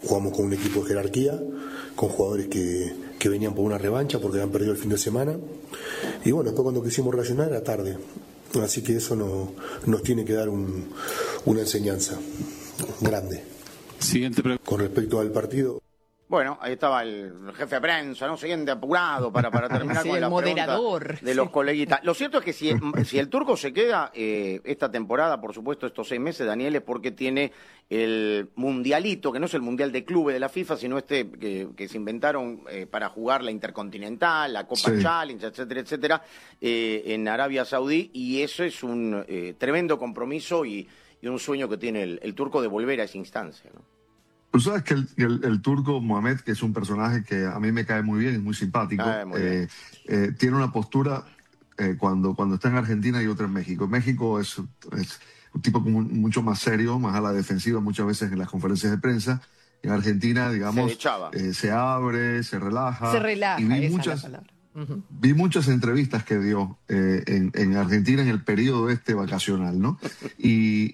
Jugamos con un equipo de jerarquía, con jugadores que venían por una revancha porque habían perdido el fin de semana. Y bueno, después cuando quisimos reaccionar era tarde. Así que eso nos tiene que dar una enseñanza grande. Siguiente pregunta. Con respecto al partido. Bueno, ahí estaba el jefe de prensa, ¿no? Siguiente apurado para terminar sí, con la moderador, pregunta de los coleguitas. Lo cierto es que si el turco se queda esta temporada, por supuesto, estos 6 meses, Daniel, es porque tiene el mundialito, que no es el mundial de clubes de la FIFA, sino que se inventaron para jugar la Intercontinental, la Copa Challenge, etcétera, etcétera, en Arabia Saudí, y eso es un tremendo compromiso y un sueño que tiene el turco de volver a esa instancia, ¿no? Tú sabes que el turco Mohamed, que es un personaje que a mí me cae muy bien, es muy simpático, tiene una postura cuando está en Argentina y otra en México. En México es un tipo mucho más serio, más a la defensiva muchas veces en las conferencias de prensa. En Argentina, digamos, se abre, se relaja. Se relaja, y esa es la palabra. Vi muchas entrevistas que dio en Argentina en el periodo vacacional, ¿no? Y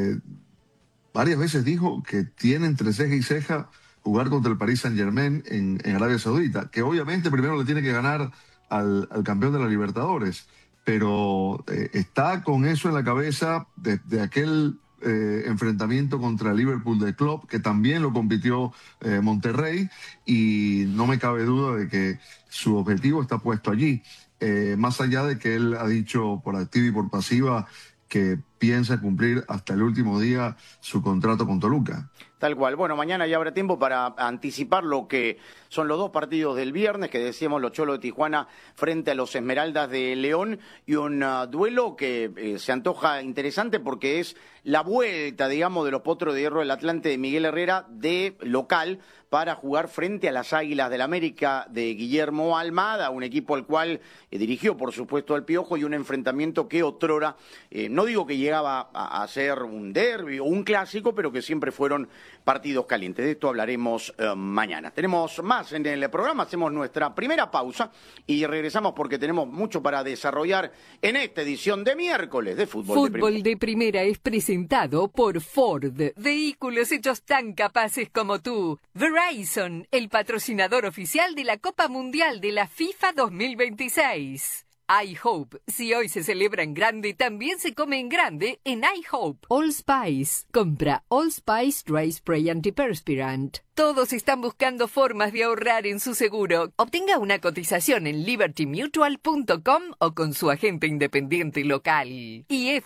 varias veces dijo que tiene entre ceja y ceja jugar contra el Paris Saint-Germain en Arabia Saudita, que obviamente primero le tiene que ganar al campeón de la Libertadores, pero está con eso en la cabeza de aquel enfrentamiento contra el Liverpool de Klopp, que también lo compitió Monterrey, y no me cabe duda de que su objetivo está puesto allí, más allá de que él ha dicho por activa y por pasiva que piensa cumplir hasta el último día su contrato con Toluca. Tal cual. Bueno, mañana ya habrá tiempo para anticipar lo que son los 2 partidos del viernes, que decíamos los Cholos de Tijuana frente a los Esmeraldas de León, y un duelo que se antoja interesante porque es la vuelta, digamos, de los Potros de Hierro del Atlante de Miguel Herrera de local para jugar frente a las Águilas del América de Guillermo Almada, un equipo al cual dirigió, por supuesto, al Piojo, y un enfrentamiento que otrora, no digo que llegaba a ser un derbi o un clásico, pero que siempre fueron partidos calientes. De esto hablaremos mañana. Tenemos más en el programa, hacemos nuestra primera pausa y regresamos porque tenemos mucho para desarrollar en esta edición de miércoles de Fútbol de Primera es presentado por Ford, vehículos hechos tan capaces como tú. Verizon, el patrocinador oficial de la Copa Mundial de la FIFA 2026. iHope, si hoy se celebra en grande, también se come en grande en iHope. Allspice, compra Allspice Dry Spray Antiperspirant. Todos están buscando formas de ahorrar en su seguro. Obtenga una cotización en libertymutual.com o con su agente independiente local. Y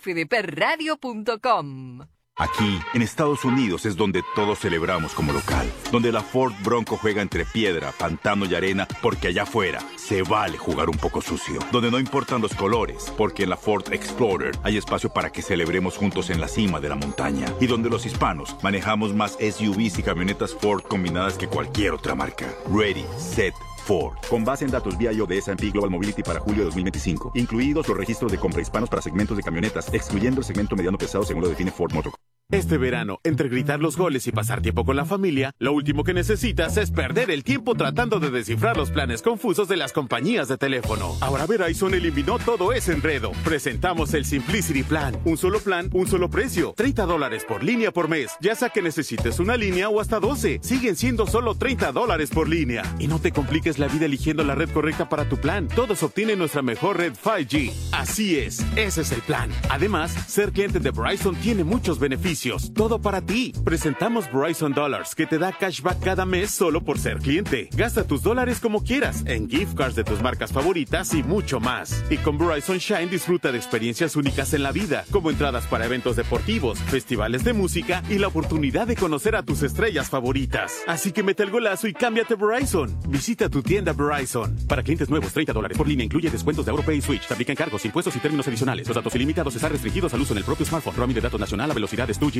fdpradio.com. Aquí, en Estados Unidos, es donde todos celebramos como local. Donde la Ford Bronco juega entre piedra, pantano y arena, porque allá afuera se vale jugar un poco sucio. Donde no importan los colores, porque en la Ford Explorer hay espacio para que celebremos juntos en la cima de la montaña. Y donde los hispanos manejamos más SUVs y camionetas Ford combinadas que cualquier otra marca. Ready, set, Ford. Con base en datos vía de S&P Global Mobility para julio de 2025. Incluidos los registros de compra hispanos para segmentos de camionetas, excluyendo el segmento mediano pesado según lo define Ford Motor. Este verano, entre gritar los goles y pasar tiempo con la familia, lo último que necesitas es perder el tiempo tratando de descifrar los planes confusos de las compañías de teléfono. Ahora Verizon eliminó todo ese enredo. Presentamos el Simplicity Plan. Un solo plan, un solo precio. $30 por línea por mes. Ya sea que necesites una línea o hasta 12. Siguen siendo solo $30 por línea. Y no te compliques la vida eligiendo la red correcta para tu plan. Todos obtienen nuestra mejor red 5G. Así es, ese es el plan. Además, ser cliente de Verizon tiene muchos beneficios. Todo para ti. Presentamos Verizon Dollars, que te da cashback cada mes solo por ser cliente. Gasta tus dólares como quieras, en gift cards de tus marcas favoritas y mucho más. Y con Verizon Shine disfruta de experiencias únicas en la vida, como entradas para eventos deportivos, festivales de música y la oportunidad de conocer a tus estrellas favoritas. Así que mete el golazo y cámbiate a Verizon. Visita tu tienda Verizon. Para clientes nuevos, $30 por línea incluye descuentos de AuroPay y Switch. Te aplican cargos, impuestos y términos adicionales. Los datos ilimitados están restringidos al uso en el propio smartphone. Roaming de datos nacional a velocidades 2G.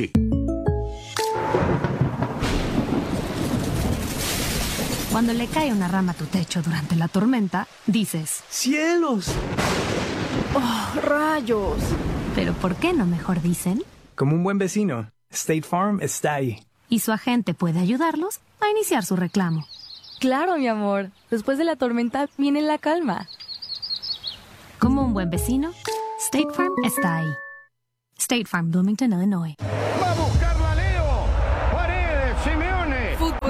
Cuando le cae una rama a tu techo durante la tormenta, dices: ¡cielos! ¡Oh, rayos! Pero ¿por qué no mejor dicen? Como un buen vecino, State Farm está ahí. Y su agente puede ayudarlos a iniciar su reclamo. Claro, mi amor. Después de la tormenta viene la calma. Como un buen vecino, State Farm está ahí. State Farm, Bloomington, Illinois. ¡Va a buscarla Leo! ¡Paredes, Simeone! Fútbol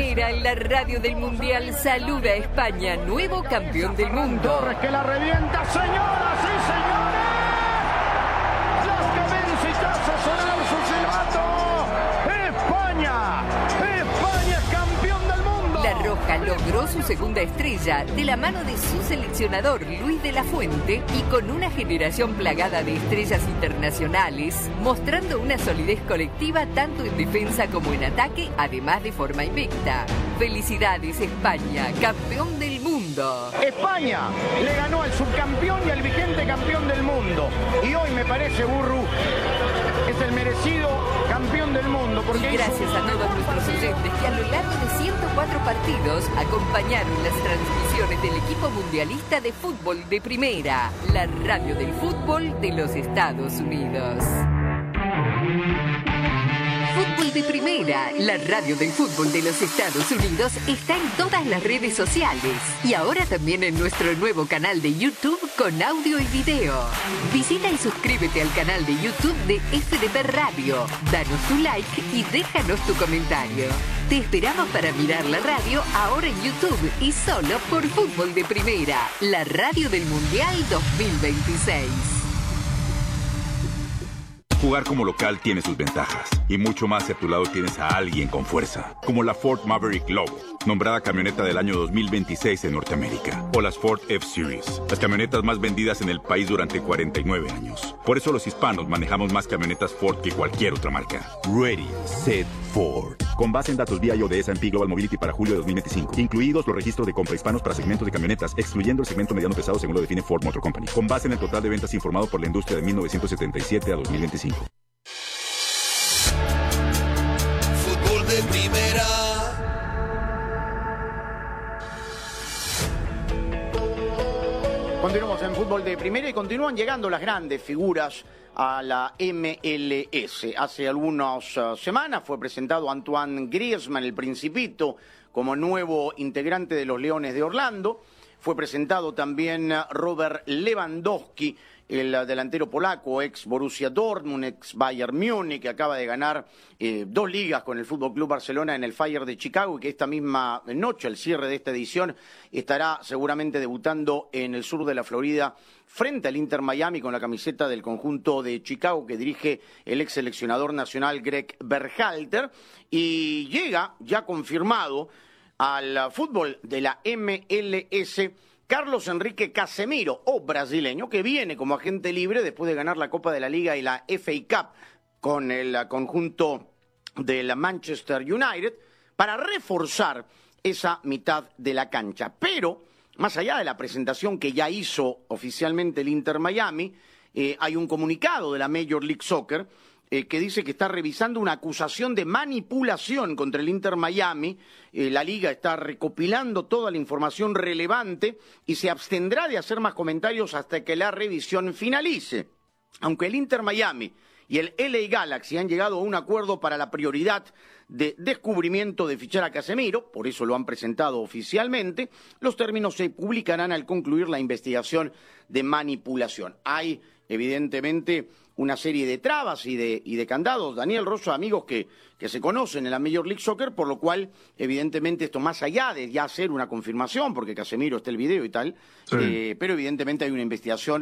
Primera, en la radio del Mundial, saluda a España, nuevo campeón del mundo. Torres que la revienta, señoras y señores. Las que vence y hace sonar su silbato. España es campeón del mundo. La Roja logró su segunda estrella de la mano de su seleccionador Luis de la Fuente y con una generación plagada de estrellas internacionales, mostrando una solidez colectiva tanto en defensa como en ataque, además de forma invicta. Felicidades España, campeón del mundo. España le ganó al subcampeón y al vigente campeón del mundo. Y hoy me parece, Burru, es el merecido campeón del mundo. Porque y gracias a todos nuestros oyentes que a lo largo de 104 partidos acompañaron las transmisiones del equipo mundialista de fútbol de Primera, la radio del fútbol de los Estados Unidos. Fútbol de Primera, la radio del fútbol de los Estados Unidos, está en todas las redes sociales y ahora también en nuestro nuevo canal de YouTube con audio y video. Visita y suscríbete al canal de YouTube de FDP Radio, danos tu like y déjanos tu comentario. Te esperamos para mirar la radio ahora en YouTube y solo por Fútbol de Primera, la radio del Mundial 2026. Jugar como local tiene sus ventajas. Y mucho más si a tu lado tienes a alguien con fuerza. Como la Ford Maverick Lobo, nombrada camioneta del año 2026 en Norteamérica. O las Ford F-Series, las camionetas más vendidas en el país durante 49 años. Por eso los hispanos manejamos más camionetas Ford que cualquier otra marca. Ready, Set, Ford. Con base en datos BIOD de S&P Global Mobility para julio de 2025. Incluidos los registros de compra hispanos para segmentos de camionetas, excluyendo el segmento mediano pesado según lo define Ford Motor Company. Con base en el total de ventas informado por la industria de 1977 a 2025. Fútbol de Primera. Continuamos en Fútbol de Primera y continúan llegando las grandes figuras a la MLS. Hace algunas semanas fue presentado Antoine Griezmann, el Principito, como nuevo integrante de los Leones de Orlando. Fue presentado también Robert Lewandowski, el delantero polaco, ex Borussia Dortmund, ex Bayern Múnich, que acaba de ganar 2 ligas con el FC Barcelona en el Fire de Chicago y que esta misma noche, al cierre de esta edición, estará seguramente debutando en el sur de la Florida frente al Inter Miami con la camiseta del conjunto de Chicago que dirige el ex seleccionador nacional Greg Berhalter, y llega ya confirmado al fútbol de la MLS Carlos Enrique Casemiro, o brasileño, que viene como agente libre después de ganar la Copa de la Liga y la FA Cup con el conjunto del Manchester United para reforzar esa mitad de la cancha. Pero, más allá de la presentación que ya hizo oficialmente el Inter Miami, hay un comunicado de la Major League Soccer que dice que está revisando una acusación de manipulación contra el Inter Miami. La Liga está recopilando toda la información relevante y se abstendrá de hacer más comentarios hasta que la revisión finalice. Aunque el Inter Miami y el LA Galaxy han llegado a un acuerdo para la prioridad de descubrimiento de fichar a Casemiro, por eso lo han presentado oficialmente, los términos se publicarán al concluir la investigación de manipulación. Hay, evidentemente, una serie de trabas y de candados, Daniel Rosso, amigos que se conocen en la Major League Soccer, por lo cual, evidentemente, esto más allá de ya hacer una confirmación, porque Casemiro está el video y tal, sí. Pero evidentemente hay una investigación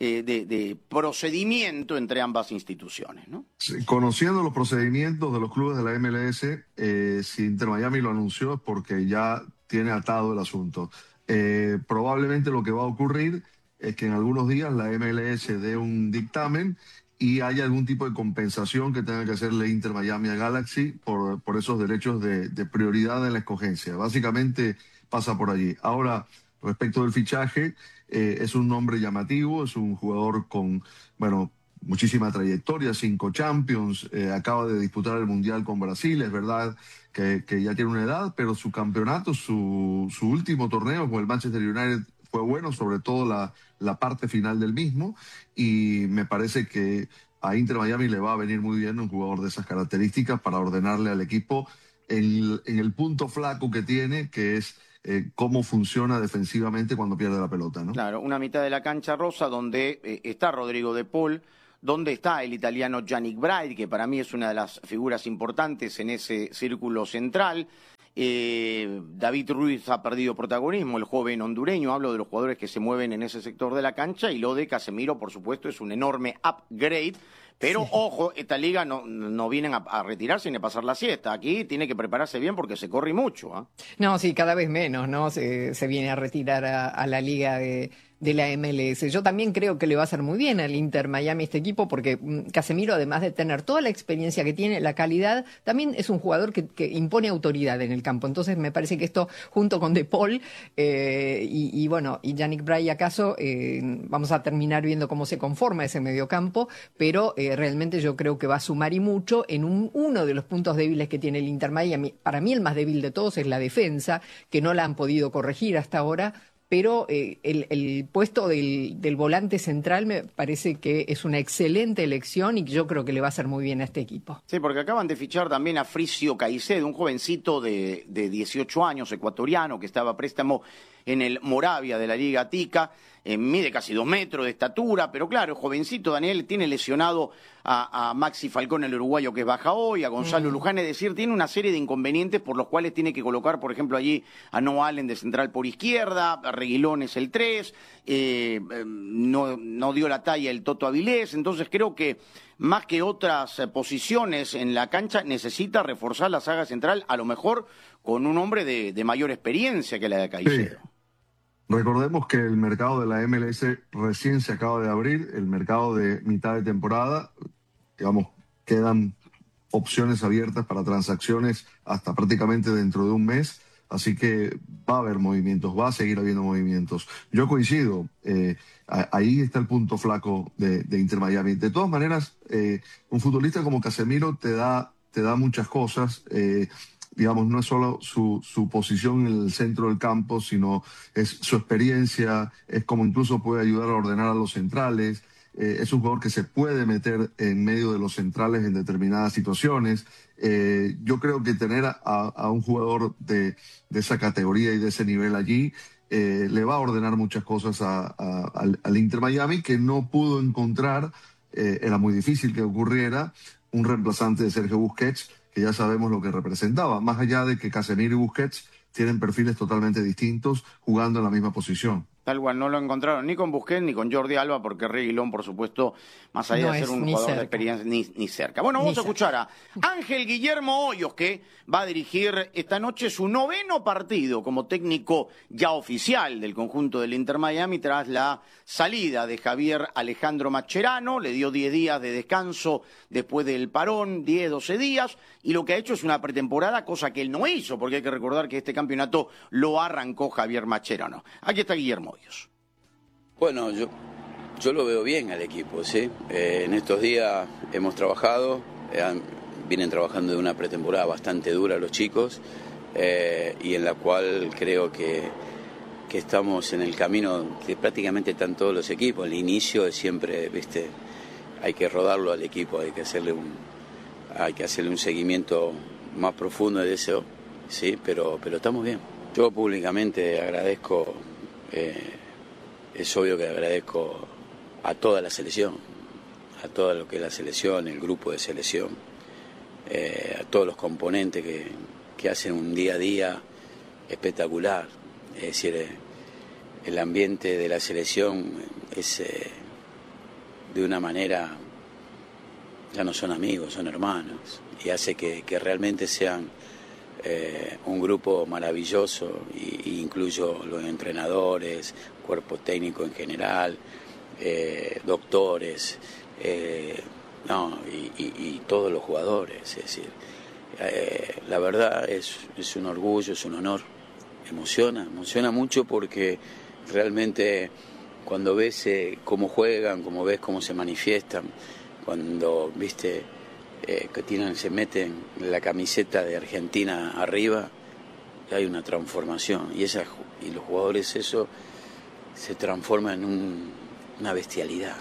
de procedimiento entre ambas instituciones, ¿no? Sí, conociendo los procedimientos de los clubes de la MLS, si Inter Miami lo anunció es porque ya tiene atado el asunto. Probablemente lo que va a ocurrir es que en algunos días la MLS dé un dictamen y haya algún tipo de compensación que tenga que hacerle Inter Miami a Galaxy por esos derechos de prioridad en la escogencia. Básicamente pasa por allí. Ahora, respecto del fichaje, es un nombre llamativo, es un jugador con, bueno, muchísima trayectoria, 5 Champions, acaba de disputar el Mundial con Brasil, es verdad que ya tiene una edad, pero su campeonato, su último torneo con el Manchester United fue bueno, sobre todo la parte final del mismo, y me parece que a Inter Miami le va a venir muy bien un jugador de esas características para ordenarle al equipo en el punto flaco que tiene, que es cómo funciona defensivamente cuando pierde la pelota, ¿no? Claro, una mitad de la cancha rosa donde está Rodrigo de Paul, donde está el italiano Yannick Bride, que para mí es una de las figuras importantes en ese círculo central, David Ruiz ha perdido protagonismo, el joven hondureño, hablo de los jugadores que se mueven en ese sector de la cancha, y lo de Casemiro, por supuesto, es un enorme upgrade. Pero sí, ojo, esta liga no vienen a retirarse ni a pasar la siesta. Aquí tiene que prepararse bien porque se corre mucho. No, sí, cada vez menos, ¿no? Se viene a retirar a la liga de la MLS. Yo también creo que le va a hacer muy bien al Inter Miami este equipo, porque Casemiro, además de tener toda la experiencia que tiene, la calidad, también es un jugador que impone autoridad en el campo. Entonces me parece que esto, junto con De Paul y Yannick Bryan acaso, vamos a terminar viendo cómo se conforma ese mediocampo, pero realmente yo creo que va a sumar y mucho en uno de los puntos débiles que tiene el Inter Miami. Para mí el más débil de todos es la defensa, que no la han podido corregir hasta ahora, pero el puesto del volante central me parece que es una excelente elección y yo creo que le va a hacer muy bien a este equipo. Sí, porque acaban de fichar también a Fricio Caicedo, un jovencito de 18 años, ecuatoriano, que estaba a préstamo en el Moravia de la Liga Tica. Mide casi 2 metros de estatura, pero claro, el jovencito Daniel tiene lesionado a Maxi Falcón, el uruguayo, que es baja hoy, a Gonzalo Luján, es decir, tiene una serie de inconvenientes por los cuales tiene que colocar, por ejemplo, allí a Noah Allen de central por izquierda, a Reguilón es el 3, no dio la talla el Toto Avilés. Entonces creo que más que otras posiciones en la cancha necesita reforzar la saga central, a lo mejor con un hombre de mayor experiencia que la de Caicedo. Sí. Recordemos que el mercado de la MLS recién se acaba de abrir, el mercado de mitad de temporada, digamos, quedan opciones abiertas para transacciones hasta prácticamente dentro de un mes, así que va a haber movimientos, va a seguir habiendo movimientos. Yo coincido, ahí está el punto flaco de Inter Miami. De todas maneras, un futbolista como Casemiro te da muchas cosas. Digamos, no es solo su posición en el centro del campo, sino es su experiencia, es como incluso puede ayudar a ordenar a los centrales. Es un jugador que se puede meter en medio de los centrales en determinadas situaciones. Yo creo que tener a un jugador de esa categoría y de ese nivel allí le va a ordenar muchas cosas al Inter Miami, que no pudo encontrar, era muy difícil que ocurriera, un reemplazante de Sergio Busquets, que ya sabemos lo que representaba, más allá de que Casemiro y Busquets tienen perfiles totalmente distintos jugando en la misma posición. Tal cual, no lo encontraron ni con Busquets ni con Jordi Alba, porque Reguilón, por supuesto, más allá de ser un jugador de experiencia, ni cerca. Bueno, vamos a escuchar a Ángel Guillermo Hoyos, que va a dirigir esta noche su 9º partido como técnico ya oficial del conjunto del Inter Miami tras la salida de Javier Alejandro Mascherano. Le dio 10 días de descanso después del parón, 10, 12 días, y lo que ha hecho es una pretemporada, cosa que él no hizo, porque hay que recordar que este campeonato lo arrancó Javier Mascherano. Aquí está Guillermo Hoyos. Bueno, yo lo veo bien al equipo, ¿sí? En estos días hemos trabajado, vienen trabajando de una pretemporada bastante dura los chicos, y en la cual creo que estamos en el camino que prácticamente están todos los equipos. El inicio es siempre, ¿viste? Hay que rodarlo al equipo, hay que hacerle un seguimiento más profundo de eso, ¿sí? Pero estamos bien. Yo públicamente agradezco, es obvio que agradezco a toda la selección, a todo lo que es la selección, el grupo de selección, a todos los componentes que hacen un día a día espectacular. Es decir, el ambiente de la selección es de una manera, ya no son amigos, son hermanos, y hace que realmente sean un grupo maravilloso, y incluyo los entrenadores, cuerpo técnico en general, doctores, y todos los jugadores. Es decir, la verdad es un orgullo, es un honor, emociona mucho, porque realmente cuando ves cómo juegan, como ves cómo se manifiestan, cuando viste que se meten la camiseta de Argentina arriba, hay una transformación, y los jugadores, eso se transforma en una bestialidad.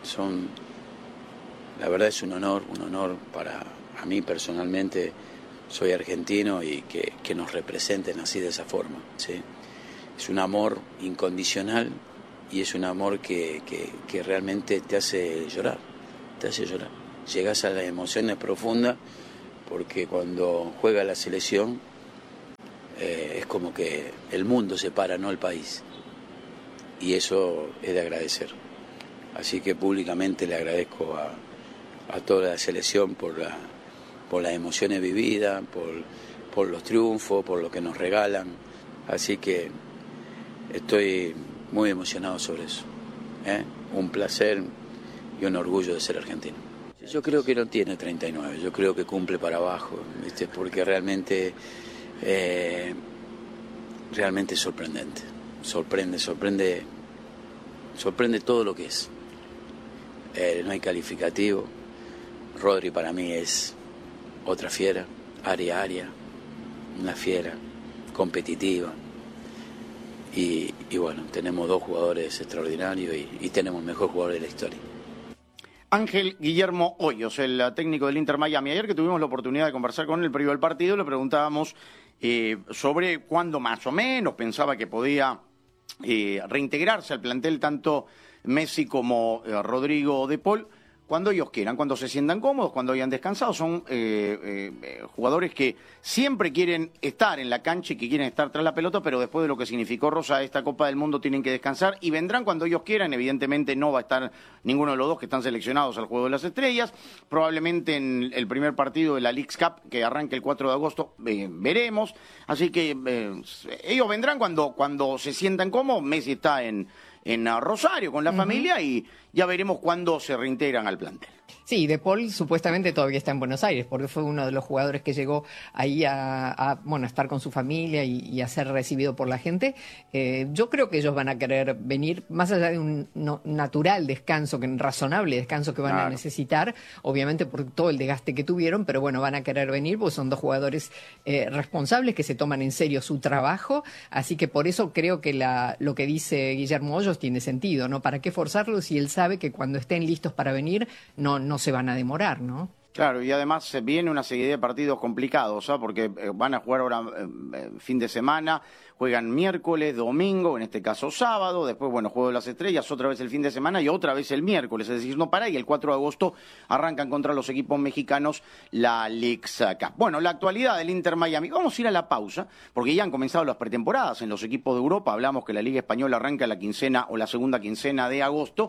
La verdad es un honor para a mí personalmente. Soy argentino, y que nos representen así, de esa forma, ¿sí? Es un amor incondicional, y es un amor que realmente te hace llorar. Llegas a las emociones profundas, porque cuando juega la selección es como que el mundo se para, no el país. Y eso es de agradecer. Así que públicamente le agradezco a toda la selección por las emociones vividas, por los triunfos, por lo que nos regalan. Así que estoy muy emocionado sobre eso. Un placer y un orgullo de ser argentino. Yo creo que no tiene 39, yo creo que cumple para abajo, ¿viste? Porque realmente es sorprendente. Sorprende todo lo que es. No hay calificativo. Rodri para mí es otra fiera, área, una fiera, competitiva. Y bueno, tenemos 2 jugadores extraordinarios y tenemos el mejor jugador de la historia. Ángel Guillermo Hoyos, el técnico del Inter Miami. Ayer que tuvimos la oportunidad de conversar con él previo al partido, le preguntábamos sobre cuándo más o menos pensaba que podía reintegrarse al plantel tanto Messi como Rodrigo de Paul. Cuando ellos quieran, cuando se sientan cómodos, cuando hayan descansado. Son jugadores que siempre quieren estar en la cancha y que quieren estar tras la pelota, pero después de lo que significó, Rosa, esta Copa del Mundo, tienen que descansar y vendrán cuando ellos quieran. Evidentemente no va a estar ninguno de los dos que están seleccionados al Juego de las Estrellas. Probablemente en el primer partido de la Leagues Cup, que arranca el 4 de agosto, veremos. Así que ellos vendrán cuando se sientan cómodos. Messi está en Rosario con la familia y ya veremos cuándo se reintegran al plantel. Sí, De Paul supuestamente todavía está en Buenos Aires, porque fue uno de los jugadores que llegó ahí a estar con su familia y a ser recibido por la gente. Yo creo que ellos van a querer venir, más allá de un natural descanso, un razonable descanso que van a necesitar, obviamente por todo el desgaste que tuvieron, pero bueno, van a querer venir, porque son 2 jugadores responsables que se toman en serio su trabajo, así que por eso creo que lo que dice Guillermo Hoyos tiene sentido, ¿no? ¿Para qué forzarlo si él sabe que cuando estén listos para venir no se van a demorar, ¿no? Claro, y además viene una serie de partidos complicados, porque van a jugar ahora fin de semana, juegan miércoles, domingo, en este caso sábado, después, bueno, Juego de las Estrellas, otra vez el fin de semana y otra vez el miércoles, es decir, no para, y el 4 de agosto arrancan contra los equipos mexicanos la Leagues Cup. Bueno, la actualidad del Inter Miami. Vamos a ir a la pausa, porque ya han comenzado las pretemporadas en los equipos de Europa. Hablamos que la Liga Española arranca la quincena o la segunda quincena de agosto,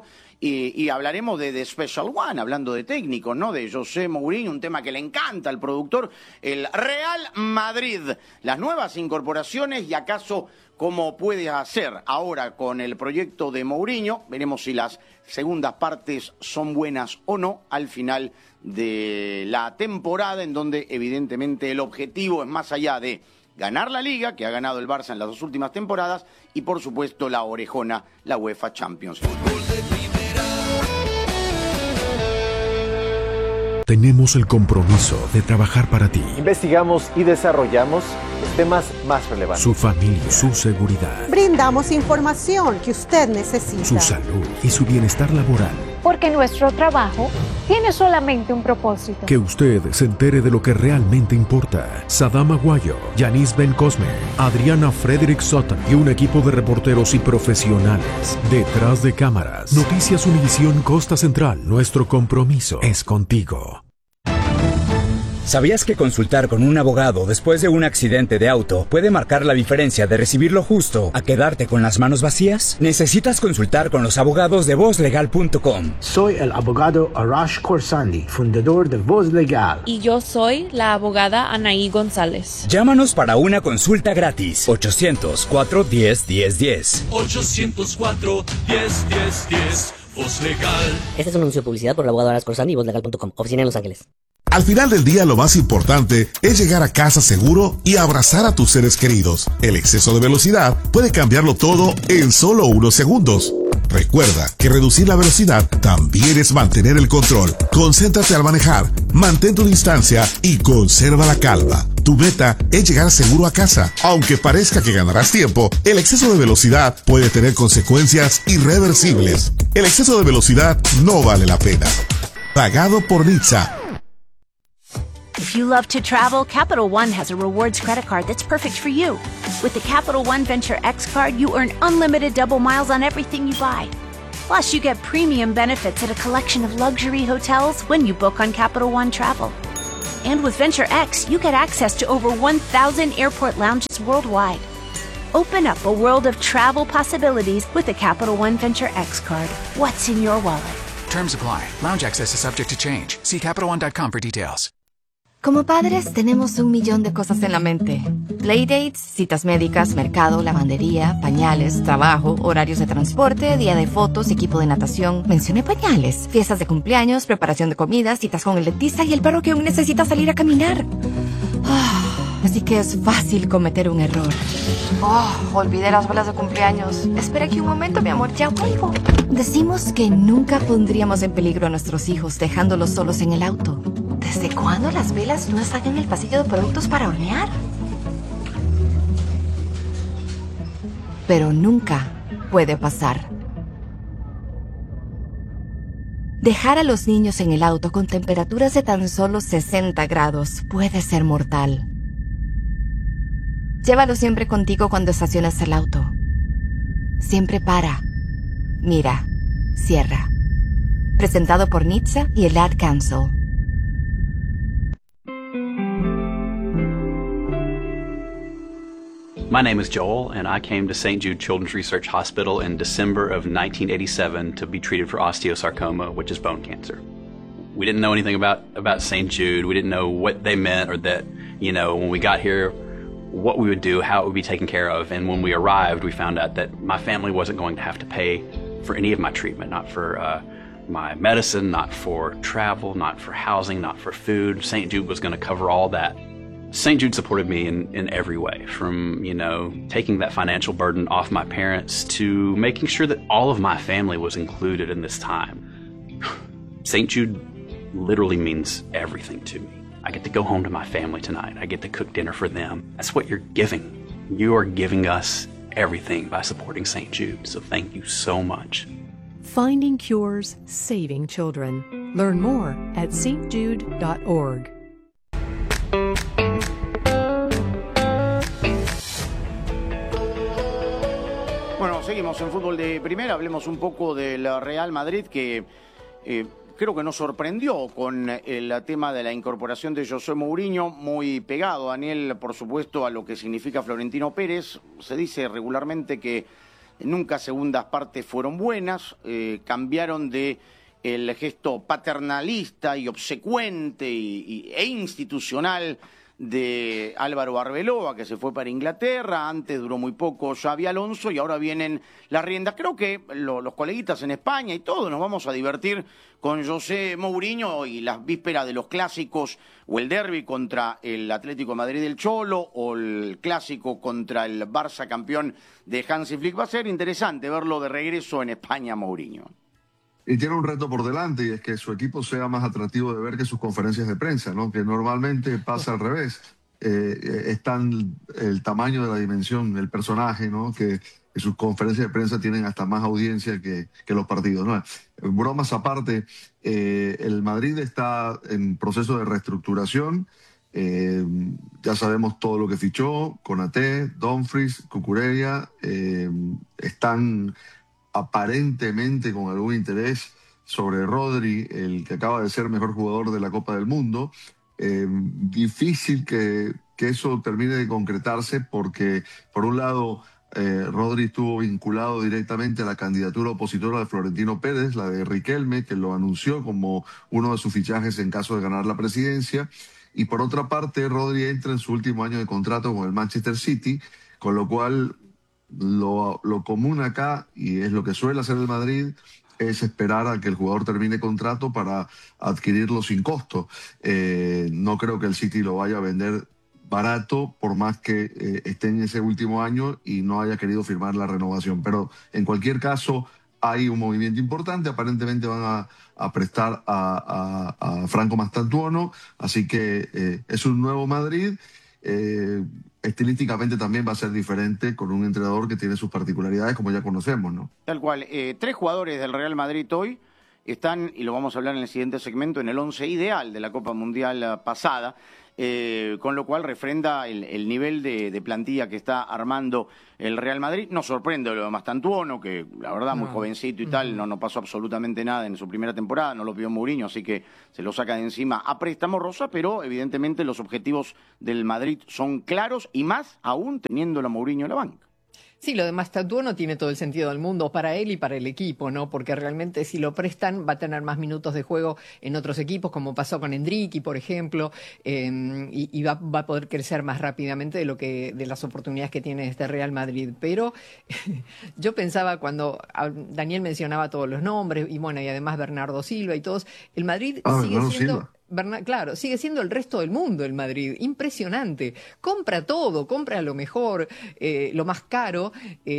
y hablaremos de The Special One, hablando de técnicos, ¿no? De José Mourinho, un tema que le encanta al productor, el Real Madrid, las nuevas incorporaciones y acaso cómo puede hacer ahora con el proyecto de Mourinho. Veremos si las segundas partes son buenas o no al final de la temporada, en donde evidentemente el objetivo es más allá de ganar la Liga, que ha ganado el Barça en las 2 últimas temporadas, y por supuesto la orejona, la UEFA Champions League. Tenemos el compromiso de trabajar para ti. Investigamos y desarrollamos los temas más relevantes. Su familia, su seguridad. Brindamos información que usted necesita. Su salud y su bienestar laboral. Porque nuestro trabajo tiene solamente un propósito. Que usted se entere de lo que realmente importa. Sadam Aguayo, Yanis Ben Cosme, Adriana Frederick Sutton y un equipo de reporteros y profesionales. Detrás de cámaras. Noticias Univisión Costa Central. Nuestro compromiso es contigo. ¿Sabías que consultar con un abogado después de un accidente de auto puede marcar la diferencia de recibir lo justo a quedarte con las manos vacías? Necesitas consultar con los abogados de VozLegal.com. Soy el abogado Arash Khorsandi, fundador de Voz Legal. Y yo soy la abogada Anaí González. Llámanos para una consulta gratis. 800-410-1010. 800-410-1010. Voz Legal. Este es un anuncio de publicidad por el abogado Arash Khorsandi y VozLegal.com. Oficina en Los Ángeles. Al final del día, lo más importante es llegar a casa seguro y abrazar a tus seres queridos. El exceso de velocidad puede cambiarlo todo en solo unos segundos. Recuerda que reducir la velocidad también es mantener el control. Concéntrate al manejar, mantén tu distancia y conserva la calma. Tu meta es llegar seguro a casa. Aunque parezca que ganarás tiempo, el exceso de velocidad puede tener consecuencias irreversibles. El exceso de velocidad no vale la pena. Pagado por NHTSA. If you love to travel, Capital One has a rewards credit card that's perfect for you. With the Capital One Venture X card, you earn unlimited double miles on everything you buy. Plus, you get premium benefits at a collection of luxury hotels when you book on Capital One Travel. And with Venture X, you get access to over 1,000 airport lounges worldwide. Open up a world of travel possibilities with the Capital One Venture X card. What's in your wallet? Terms apply. Lounge access is subject to change. See CapitalOne.com for details. Como padres tenemos 1.000.000 de cosas en la mente. Playdates, citas médicas, mercado, lavandería, pañales, trabajo, horarios de transporte, día de fotos, equipo de natación. Mencioné pañales, fiestas de cumpleaños, preparación de comidas, citas con el dentista y el perro que aún necesita salir a caminar. Así que es fácil cometer un error. Olvidé las velas de cumpleaños. Espera aquí un momento, mi amor, ya vuelvo. Decimos que nunca pondríamos en peligro a nuestros hijos dejándolos solos en el auto. ¿Desde cuándo las velas no están en el pasillo de productos para hornear? Pero nunca puede pasar. Dejar a los niños en el auto con temperaturas de tan solo 60 grados puede ser mortal. Llévalo siempre contigo cuando estaciones el auto. Siempre para, mira, cierra. Presentado por NHTSA y el Ad Council. My name is Joel, and I came to St. Jude Children's Research Hospital in December of 1987 to be treated for osteosarcoma, which is bone cancer. We didn't know anything about St. Jude. We didn't know what they meant, or that, when we got here, what we would do, how it would be taken care of. And when we arrived, we found out that my family wasn't going to have to pay for any of my treatment, not for my medicine, not for travel, not for housing, not for food. St. Jude was going to cover all that. St. Jude supported me in every way, from, taking that financial burden off my parents to making sure that all of my family was included in this time. St. Jude literally means everything to me. I get to go home to my family tonight. I get to cook dinner for them. That's what you're giving. You are giving us everything by supporting St. Jude, so thank you so much. Finding cures, saving children. Learn more at stjude.org. Bueno, seguimos en fútbol de primera, hablemos un poco del Real Madrid que creo que nos sorprendió con el tema de la incorporación de José Mourinho, muy pegado, Daniel, por supuesto, a lo que significa Florentino Pérez. Se dice regularmente que nunca segundas partes fueron buenas, cambiaron de el gesto paternalista y obsecuente e institucional de Álvaro Arbeloa, que se fue para Inglaterra. Antes duró muy poco Xabi Alonso y ahora vienen las riendas. Creo que los coleguitas en España y todos nos vamos a divertir con José Mourinho y las vísperas de los clásicos, o el derbi contra el Atlético de Madrid del Cholo, o el clásico contra el Barça campeón de Hansi Flick. Va a ser interesante verlo de regreso en España, Mourinho. Y tiene un reto por delante, y es que su equipo sea más atractivo de ver que sus conferencias de prensa, ¿no? Que normalmente pasa al revés. Es tan el tamaño de la dimensión del personaje, ¿no? Que sus conferencias de prensa tienen hasta más audiencia que los partidos, ¿no? Bromas aparte, el Madrid está en proceso de reestructuración. Ya sabemos todo lo que fichó: Konaté, Dumfries, Cucurella. Están aparentemente con algún interés sobre Rodri, el que acaba de ser mejor jugador de la Copa del Mundo. Difícil que eso termine de concretarse porque, por un lado, Rodri estuvo vinculado directamente a la candidatura opositora de Florentino Pérez, la de Riquelme, que lo anunció como uno de sus fichajes en caso de ganar la presidencia. Y por otra parte, Rodri entra en su último año de contrato con el Manchester City, con lo cual lo común acá, y es lo que suele hacer el Madrid, es esperar a que el jugador termine contrato para adquirirlo sin costo. No creo que el City lo vaya a vender barato, por más que esté en ese último año y no haya querido firmar la renovación. Pero en cualquier caso hay un movimiento importante. Aparentemente van a prestar a Franco Mastantuono, así que es un nuevo Madrid. Estilísticamente también va a ser diferente, con un entrenador que tiene sus particularidades, como ya conocemos, ¿no? Tal cual. 3 jugadores del Real Madrid hoy están, y lo vamos a hablar en el siguiente segmento, en el 11 ideal de la Copa Mundial pasada, con lo cual refrenda el nivel de plantilla que está armando el Real Madrid. Nos sorprende lo de Mastantuono, que la verdad muy jovencito y tal, no pasó absolutamente nada en su primera temporada, no lo pidió Mourinho, así que se lo saca de encima a préstamo Rosa, pero evidentemente los objetivos del Madrid son claros y más aún teniéndolo a Mourinho en la banca. Sí, lo de Mastantuono tiene todo el sentido del mundo para él y para el equipo, ¿no? Porque realmente si lo prestan va a tener más minutos de juego en otros equipos, como pasó con Endricky, por ejemplo, y va a poder crecer más rápidamente de las oportunidades que tiene este Real Madrid. Pero yo pensaba cuando Daniel mencionaba todos los nombres, y bueno, y además Bernardo Silva y todos, el Madrid sigue siendo... Claro, sigue siendo el resto del mundo el Madrid, impresionante, compra todo, compra lo mejor, lo más caro,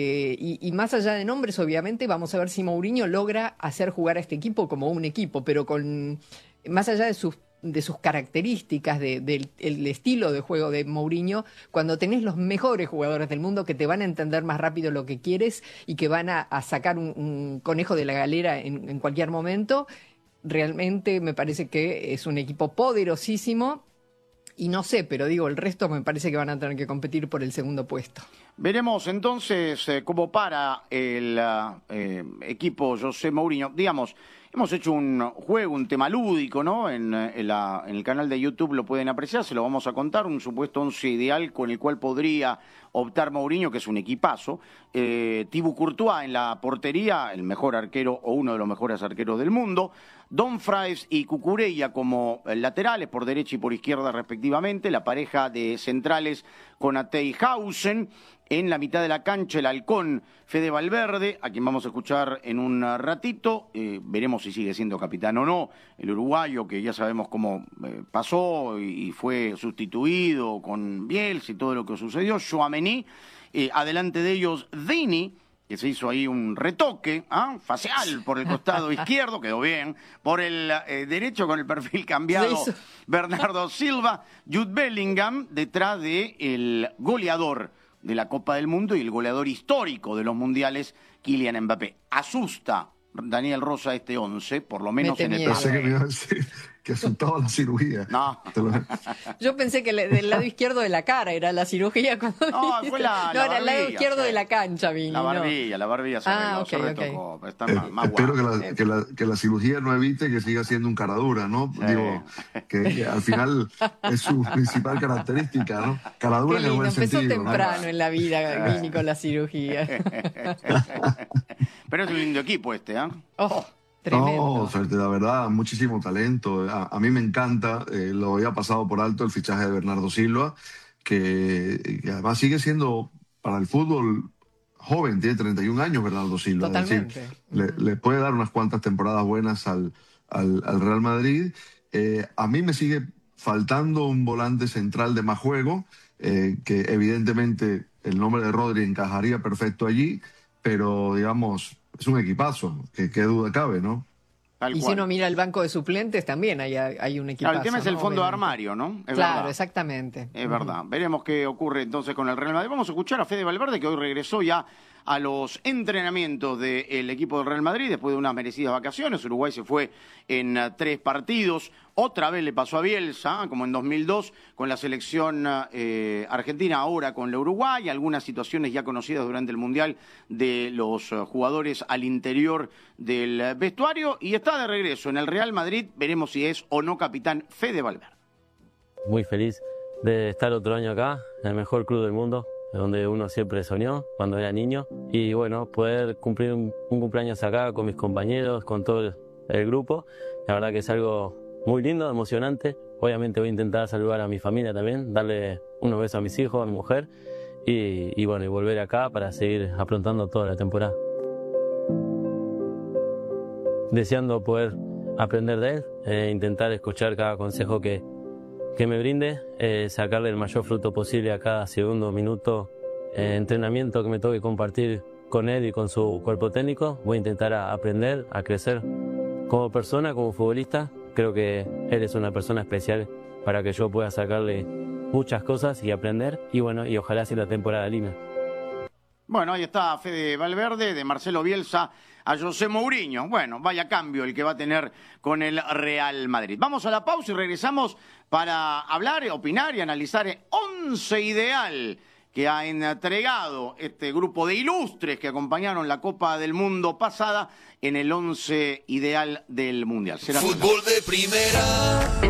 y más allá de nombres, obviamente, vamos a ver si Mourinho logra hacer jugar a este equipo como un equipo, pero más allá de sus características, del estilo de juego de Mourinho, cuando tenés los mejores jugadores del mundo que te van a entender más rápido lo que quieres y que van a sacar un conejo de la galera en cualquier momento. Realmente me parece que es un equipo poderosísimo y no sé, pero digo, el resto me parece que van a tener que competir por el segundo puesto. Veremos entonces cómo para el equipo José Mourinho. Digamos, hemos hecho un juego, un tema lúdico, ¿no? En el canal de YouTube lo pueden apreciar, se lo vamos a contar, un supuesto 11 ideal con el cual podría optar Mourinho, que es un equipazo. Thibaut Courtois en la portería, el mejor arquero o uno de los mejores arqueros del mundo. Dumfries y Cucurella como laterales, por derecha y por izquierda respectivamente. La pareja de centrales con Ateyhausen. En la mitad de la cancha, el halcón Fede Valverde, a quien vamos a escuchar en un ratito. Veremos si sigue siendo capitán o no. El uruguayo, que ya sabemos cómo pasó y fue sustituido con Bielsa y todo lo que sucedió. Tchouaméni, adelante de ellos Dini, que se hizo ahí un retoque facial por el costado izquierdo, quedó bien. Por el derecho, con el perfil cambiado, Bernardo Silva. Jude Bellingham, detrás del goleador de la Copa del Mundo y el goleador histórico de los mundiales, Kylian Mbappé. Asusta, Daniel Rosa, este 11, por lo menos en el Pensé que me iba a decir que asustaba la cirugía. No. Yo pensé que del lado izquierdo de la cara era la cirugía. Cuando no, fue la era barbilla, el lado izquierdo de la cancha, Vini. La barbilla se arregló, se retocó. Está más espero guapo. que la cirugía no evite que siga siendo un caradura, ¿no? Sí. Digo, que al final es su principal característica, ¿no? Caradura en el buen sentido. Empezó temprano, ¿no? En la vida, Vini, con la cirugía. Pero es un lindo equipo este, ¿eh? Tremendo. No, la verdad, muchísimo talento. A mí me encanta, lo había pasado por alto el fichaje de Bernardo Silva, que además sigue siendo para el fútbol joven, tiene 31 años Bernardo Silva. Totalmente. Es decir, le puede dar unas cuantas temporadas buenas al Real Madrid. A mí me sigue faltando un volante central de más juego, que evidentemente el nombre de Rodri encajaría perfecto allí, pero digamos... Es un equipazo, que qué duda cabe, ¿no? Y si uno mira el banco de suplentes, también hay un equipazo. Claro, el tema es el fondo de armario, ¿no? Claro, verdad. Exactamente. Es verdad. Veremos qué ocurre entonces con el Real Madrid. Vamos a escuchar a Fede Valverde, que hoy regresó ya a los entrenamientos del equipo del Real Madrid después de unas merecidas vacaciones. Uruguay se fue en 3 partidos. Otra vez le pasó a Bielsa, como en 2002, con la selección argentina, ahora con la Uruguay. Algunas situaciones ya conocidas durante el Mundial de los jugadores al interior del vestuario. Y está de regreso en el Real Madrid. Veremos si es o no capitán Fede Valverde. Muy feliz de estar otro año acá, en el mejor club del mundo, donde uno siempre soñó cuando era niño. Y bueno, poder cumplir un cumpleaños acá con mis compañeros, con todo el grupo, la verdad que es algo muy lindo, emocionante. Obviamente voy a intentar saludar a mi familia también, darle unos besos a mis hijos, a mi mujer, y bueno, y volver acá para seguir afrontando toda la temporada. Deseando poder aprender de él, intentar escuchar cada consejo que me brinde, sacarle el mayor fruto posible a cada segundo, minuto, entrenamiento que me toque compartir con él y con su cuerpo técnico. Voy a intentar aprender, a crecer como persona, como futbolista. Creo que él es una persona especial para que yo pueda sacarle muchas cosas y aprender. Y bueno, y ojalá sea la temporada linda. Bueno, ahí está Fede Valverde, de Marcelo Bielsa a José Mourinho. Bueno, vaya cambio el que va a tener con el Real Madrid. Vamos a la pausa y regresamos para hablar, opinar y analizar el 11 ideal que ha entregado este grupo de ilustres que acompañaron la Copa del Mundo pasada en el 11 ideal del Mundial. ¿Será Fútbol de primera.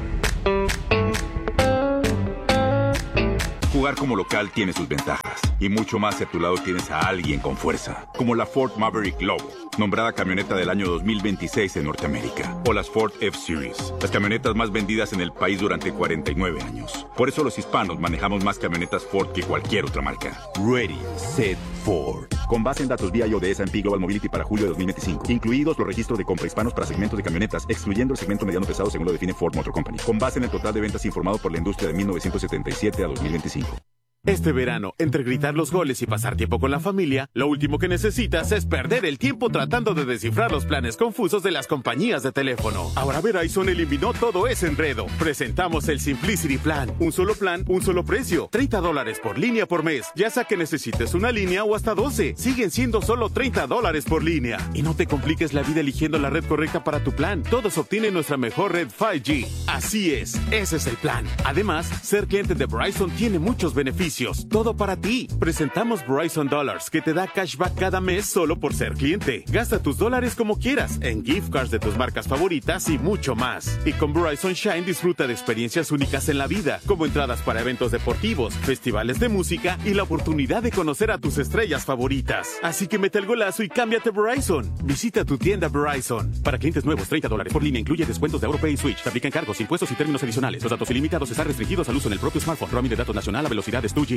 Jugar como local tiene sus ventajas, y mucho más si a tu lado tienes a alguien con fuerza, como la Ford Maverick Lobo, nombrada camioneta del año 2026 en Norteamérica, o las Ford F-Series, las camionetas más vendidas en el país durante 49 años. Por eso los hispanos manejamos más camionetas Ford que cualquier otra marca. Ready, Set, Ford. Con base en datos VIO de S&P Global Mobility para julio de 2025, incluidos los registros de compra hispanos para segmentos de camionetas, excluyendo el segmento mediano pesado según lo define Ford Motor Company, con base en el total de ventas informado por la industria de 1977 a 2025. Este verano, entre gritar los goles y pasar tiempo con la familia, lo último que necesitas es perder el tiempo tratando de descifrar los planes confusos de las compañías de teléfono. Ahora Verizon eliminó todo ese enredo. Presentamos el Simplicity Plan. Un solo plan, un solo precio. $30 por línea por mes. Ya sea que necesites una línea o hasta 12. Siguen siendo solo $30 por línea. Y no te compliques la vida eligiendo la red correcta para tu plan. Todos obtienen nuestra mejor red 5G. Así es, ese es el plan. Además, ser cliente de Verizon tiene muchos beneficios. Todo para ti. Presentamos Verizon Dollars, que te da cashback cada mes solo por ser cliente. Gasta tus dólares como quieras, en gift cards de tus marcas favoritas y mucho más. Y con Verizon Shine disfruta de experiencias únicas en la vida, como entradas para eventos deportivos, festivales de música y la oportunidad de conocer a tus estrellas favoritas. Así que mete el golazo y cámbiate Verizon. Visita tu tienda Verizon. Para clientes nuevos, $30 por línea, incluye descuentos de AutoPay y Switch. Se aplican cargos, impuestos y términos adicionales. Los datos ilimitados están restringidos al uso en el propio smartphone. Roaming de datos nacional a velocidades 2G.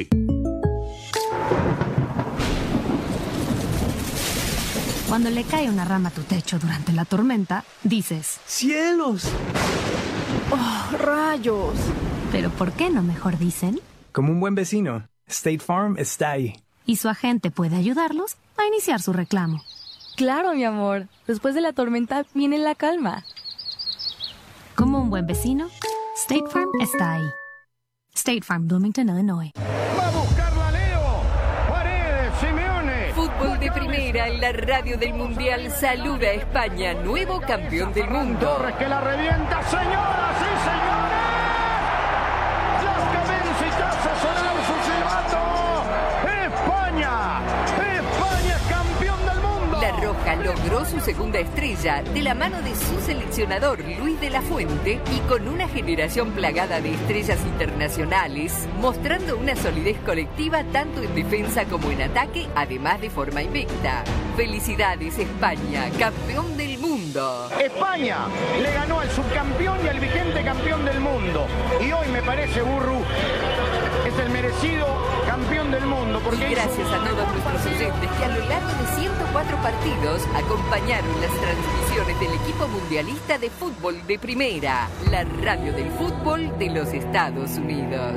Cuando le cae una rama a tu techo durante la tormenta, dices ¡cielos! ¡Oh, rayos! Pero ¿por qué no mejor dicen? Como un buen vecino, State Farm está ahí. Y su agente puede ayudarlos a iniciar su reclamo. Claro, mi amor. Después de la tormenta viene la calma. Como un buen vecino, State Farm está ahí. State Farm, Bloomington, Illinois. ¡Va a buscarla Leo! ¡Paredes, Simeone! Fútbol de primera en la radio del Mundial saluda a España, nuevo campeón del mundo. Torres que la revienta, señoras y señores. Las que ven hace sonar su silbato. ¡España! ¡España es campeón del mundo! La Roja logró su segunda estrella de la mano de su seleccionador Luis de la Fuente y con una generación plagada de estrellas internacionales, mostrando una solidez colectiva tanto en defensa como en ataque, además de forma invicta. Felicidades España, campeón del mundo. España le ganó al subcampeón y al vigente campeón del mundo. Y hoy me parece, Burru, es el merecido campeón del mundo. Porque y gracias a todos nuestros oyentes que a lo largo de 104 partidos acompañaron las transmisiones del equipo mundialista de fútbol de primera, la radio del fútbol de los Estados Unidos.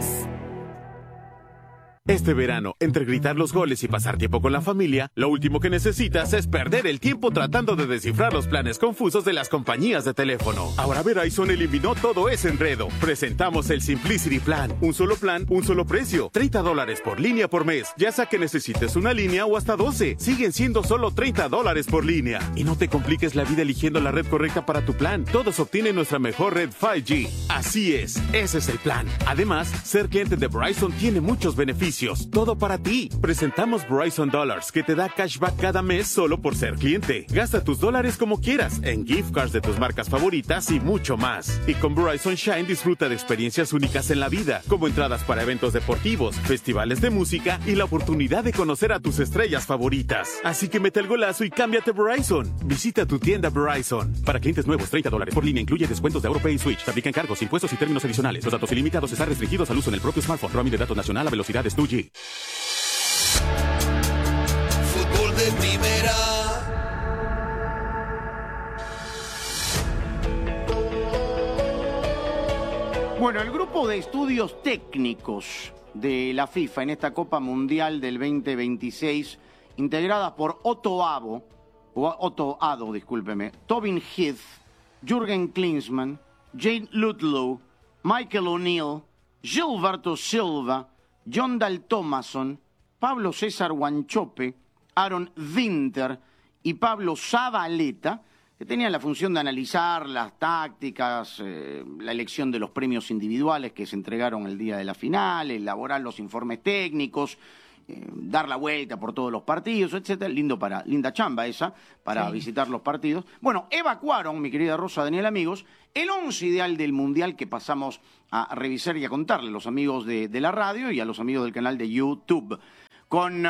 Este verano, entre gritar los goles y pasar tiempo con la familia, lo último que necesitas es perder el tiempo tratando de descifrar los planes confusos de las compañías de teléfono. Ahora Verizon eliminó todo ese enredo. Presentamos el Simplicity Plan. Un solo plan, un solo precio. $30 por línea por mes. Ya sea que necesites una línea o hasta 12. Siguen siendo solo $30 por línea. Y no te compliques la vida eligiendo la red correcta para tu plan. Todos obtienen nuestra mejor red 5G. Así es, ese es el plan. Además, ser cliente de Verizon tiene muchos beneficios. Todo para ti. Presentamos Verizon Dollars, que te da cashback cada mes solo por ser cliente. Gasta tus dólares como quieras, en gift cards de tus marcas favoritas y mucho más. Y con Verizon Shine disfruta de experiencias únicas en la vida, como entradas para eventos deportivos, festivales de música y la oportunidad de conocer a tus estrellas favoritas. Así que mete el golazo y cámbiate Verizon. Visita tu tienda Verizon. Para clientes nuevos, $30 por línea, incluye descuentos de AutoPay y Switch. Se aplican cargos, impuestos y términos adicionales. Los datos ilimitados están restringidos al uso en el propio smartphone. Roaming de datos nacional a velocidades 2G. Fútbol de primera. Bueno, el grupo de estudios técnicos de la FIFA en esta Copa Mundial del 2026, integrada por Otto Addo, Tobin Heath, Jürgen Klinsmann, Jane Ludlow, Michael O'Neill, Gilberto Silva, John Dal Thomason, Pablo César Wanchope, Aaron Winter y Pablo Zabaleta, que tenían la función de analizar las tácticas, la elección de los premios individuales que se entregaron el día de la final, elaborar los informes técnicos, dar la vuelta por todos los partidos, etcétera. Linda chamba esa, para visitar los partidos. Bueno, evacuaron, mi querida Rosa, Daniel, amigos, el 11 ideal del Mundial que pasamos a revisar y a contarle a los amigos de la radio y a los amigos del canal de YouTube. Con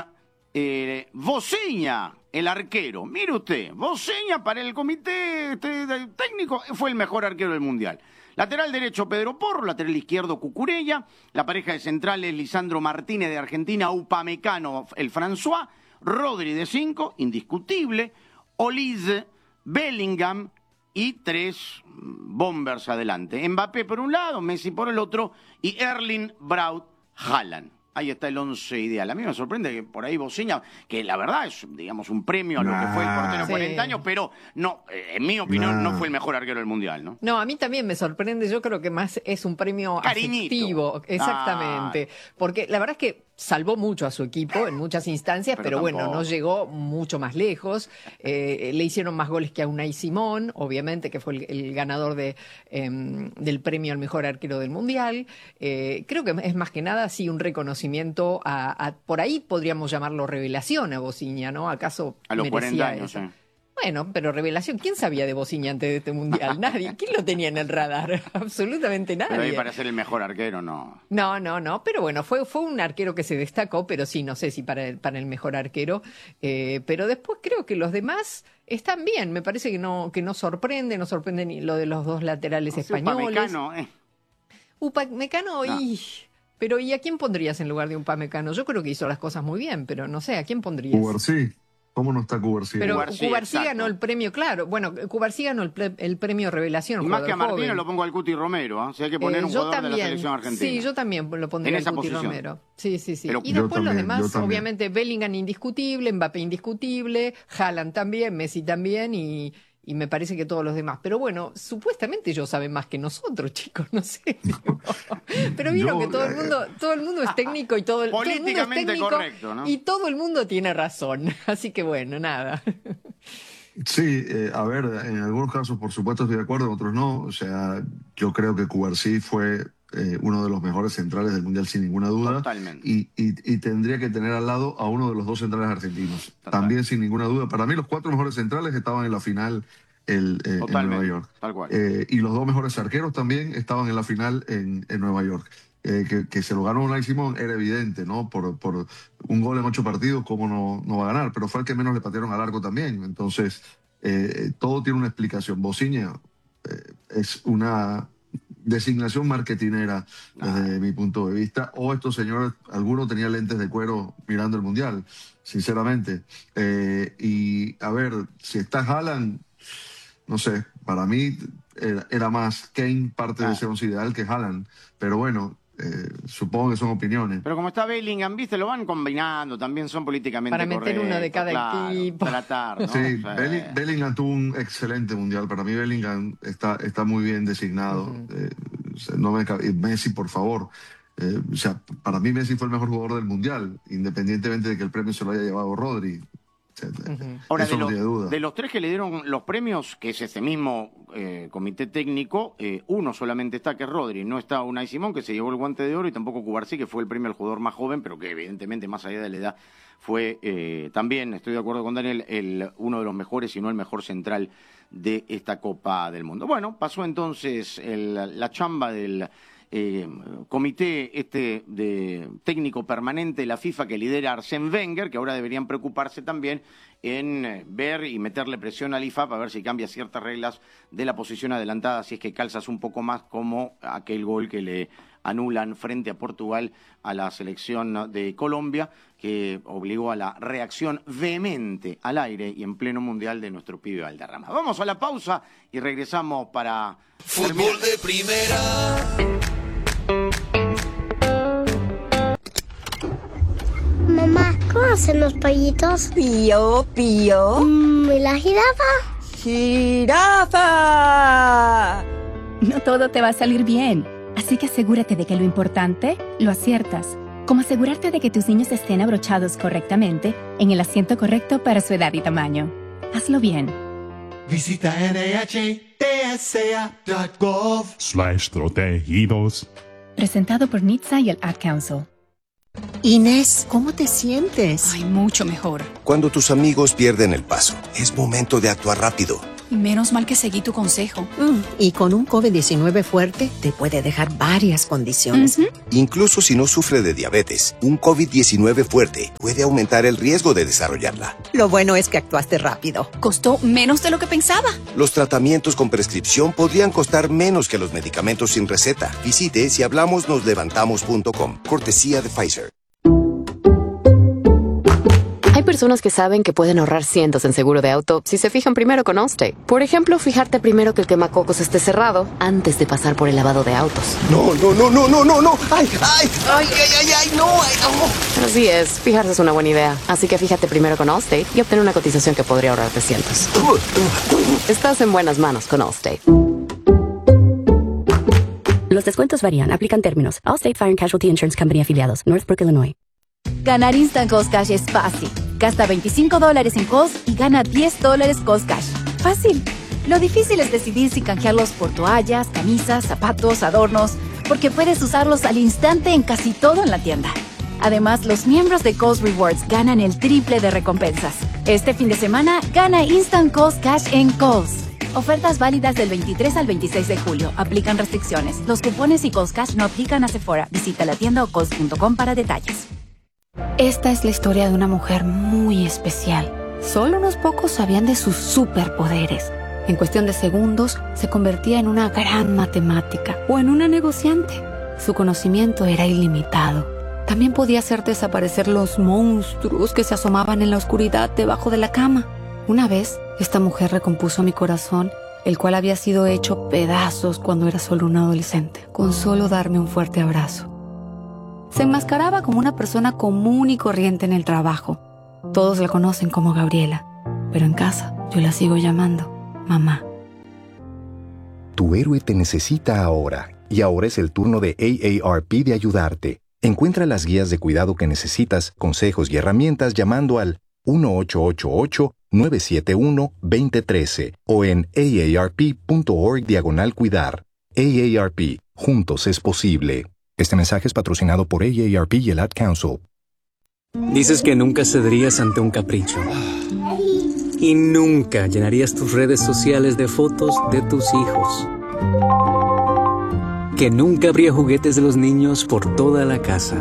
Vozinha, el arquero. Mire usted, Vozinha para el comité técnico fue el mejor arquero del Mundial. Lateral derecho Pedro Porro, lateral izquierdo Cucurella, la pareja de centrales Lisandro Martínez de Argentina, Upamecano el François, Rodri de 5, indiscutible, Olise, Bellingham y 3 bombers adelante. Mbappé por un lado, Messi por el otro y Erling Braut Haaland. Ahí está el 11 ideal. A mí me sorprende que por ahí Vozinha, que la verdad es, digamos, un premio a lo que fue el portero de 40 años, pero no, en mi opinión, no fue el mejor arquero del Mundial, ¿no? No, a mí también me sorprende. Yo creo que más es un premio afectivo. Exactamente. Porque la verdad es que salvó mucho a su equipo en muchas instancias, pero bueno, no llegó mucho más lejos. Le hicieron más goles que a Unai Simón, obviamente, que fue el ganador del premio al mejor arquero del Mundial. Creo que es más que nada, sí, un reconocimiento por ahí podríamos llamarlo revelación a Vozinha, ¿no? ¿Acaso a los 40 años, eso? Bueno, pero revelación, ¿quién sabía de Vozinha antes de este Mundial? Nadie. ¿Quién lo tenía en el radar? Absolutamente nadie. Pero ahí para ser el mejor arquero, no. No, pero bueno, fue un arquero que se destacó, pero sí, no sé si para el mejor arquero, pero después creo que los demás están bien, me parece que no sorprende ni lo de los dos laterales españoles. Upamecano, pero ¿y a quién pondrías en lugar de Upamecano? Yo creo que hizo las cosas muy bien, pero no sé, ¿a quién pondrías? Cubarsí. ¿Cómo no está Cubarsí? Pero Cubarsí ganó el premio, claro. Bueno, Cubarsí ganó el premio Revelación. Y más que a Martínez lo pongo al Cuti Romero, ¿eh? O sea, hay que poner un jugador de la selección argentina. Sí, yo también lo pondría al Cuti Romero. Sí. Pero y después los demás, obviamente, Bellingham indiscutible, Mbappé indiscutible, Haaland también, Messi también y me parece que todos los demás. Pero bueno, supuestamente ellos saben más que nosotros, chicos, no sé. Pero vieron que todo el mundo es técnico y todo el mundo es técnico, correcto, ¿no? Y todo el mundo tiene razón. Así que bueno, nada. Sí, a ver, en algunos casos por supuesto estoy de acuerdo, en otros no. O sea, yo creo que Cubarsí fue uno de los mejores centrales del Mundial sin ninguna duda. Totalmente. Y tendría que tener al lado a uno de los dos centrales argentinos. También sin ninguna duda. Para mí los 4 mejores centrales estaban en la final en Nueva York. Tal cual. Y los 2 mejores arqueros también estaban en la final en Nueva York. Que se lo ganó Unai Simón era evidente, ¿no? Por un gol en 8 partidos, ¿cómo no va a ganar? Pero fue el que menos le patearon al arco también. Entonces, todo tiene una explicación. Vozinha es una designación marketinera desde mi punto de vista, o estos señores, algunos tenían lentes de cuero mirando el Mundial, sinceramente. Y a ver, si está Haaland, no sé, para mí era más Kane parte de ese 11 ideal que Haaland, pero bueno, supongo que son opiniones. Pero como está Bellingham, viste, lo van combinando, también son políticamente para meter correctos, de cada equipo. Tratar, ¿no? Sí, O sea, Bellingham tuvo un excelente Mundial. Para mí Bellingham está muy bien designado. Y Messi, por favor. O sea, para mí Messi fue el mejor jugador del Mundial, independientemente de que el premio se lo haya llevado Rodri. Ahora, eso no tiene duda. de los 3 que le dieron los premios, que es ese mismo comité técnico, uno solamente está, que es Rodri. No está Unai Simón, que se llevó el Guante de Oro, y tampoco Cubarsí, que fue el premio al jugador más joven, pero que evidentemente, más allá de la edad, fue también, estoy de acuerdo con Daniel, uno de los mejores, si no el mejor central de esta Copa del Mundo. Bueno, pasó entonces la chamba del comité de técnico permanente de la FIFA que lidera Arsène Wenger, que ahora deberían preocuparse también en ver y meterle presión al IFAB a ver si cambia ciertas reglas de la posición adelantada, si es que calzas un poco más, como aquel gol que le anulan frente a Portugal a la selección de Colombia, que obligó a la reacción vehemente al aire y en pleno mundial de nuestro pibe Valderrama. Vamos a la pausa y regresamos para Fútbol de primera. Mamá, ¿cómo hacen los pollitos? Pío, pío. ¿Y la jirafa? ¡Jirafa! No todo te va a salir bien, así que asegúrate de que lo importante lo aciertas. como asegurarte de que tus niños estén abrochados correctamente en el asiento correcto para su edad y tamaño. Hazlo bien. Visita NIHTSA.gov/protegidos. Presentado por NHTSA y el Ad Council. Inés, ¿cómo te sientes? Ay, mucho mejor. Cuando tus amigos pierden el paso, es momento de actuar rápido. Y menos mal que seguí tu consejo. Y con un COVID-19 fuerte, te puede dejar varias condiciones. Incluso si no sufre de diabetes, un COVID-19 fuerte puede aumentar el riesgo de desarrollarla. Lo bueno es que actuaste rápido. Costó menos de lo que pensaba. Los tratamientos con prescripción podrían costar menos que los medicamentos sin receta. Visite sihablamosnoslevantamos.com. Cortesía de Pfizer. Hay personas que saben que pueden ahorrar cientos en seguro de auto si se fijan primero con Allstate. Por ejemplo, fijarte primero que el quemacocos esté cerrado antes de pasar por el lavado de autos. No. ¡Ay, no! Así es, fijarse es una buena idea. Así que fíjate primero con Allstate y obtén una cotización que podría ahorrarte cientos. Estás en buenas manos con Allstate. Los descuentos varían. Aplican términos. Allstate Fire and Casualty Insurance Company afiliados. Northbrook, Illinois. Ganar Instant Cost Cash es fácil. Gasta $25 en Cost y gana $10 Cost Cash. Fácil. Lo difícil es decidir si canjearlos por toallas, camisas, zapatos, adornos, porque puedes usarlos al instante en casi todo en la tienda. Además, los miembros de Cost Rewards ganan el triple de recompensas. Este fin de semana, gana Instant Cost Cash en Kohl's. Ofertas válidas del 23 al 26 de julio. Aplican restricciones. Los cupones y Cost Cash no aplican a Sephora. Visita la tienda o Kohl's.com para detalles. Esta es la historia de una mujer muy especial. Solo unos pocos sabían de sus superpoderes. En cuestión de segundos, se convertía en una gran matemática o en una negociante. Su conocimiento era ilimitado. También podía hacer desaparecer los monstruos que se asomaban en la oscuridad debajo de la cama. Una vez, esta mujer recompuso mi corazón, el cual había sido hecho pedazos cuando era solo un adolescente, con solo darme un fuerte abrazo. Se enmascaraba como una persona común y corriente en el trabajo. Todos la conocen como Gabriela, pero en casa yo la sigo llamando mamá. Tu héroe te necesita ahora, y ahora es el turno de AARP de ayudarte. Encuentra las guías de cuidado que necesitas, consejos y herramientas llamando al 1-888-971-2013 o en aarp.org/cuidar. AARP, juntos es posible. Este mensaje es patrocinado por AARP y el Ad Council. Dices que nunca cederías ante un capricho. Y nunca llenarías tus redes sociales de fotos de tus hijos. Que nunca habría juguetes de los niños por toda la casa.